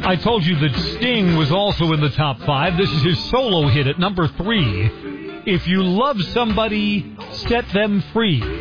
I told you that Sting was also in the top 5. This is his solo hit at number 3. If you love somebody, set them free.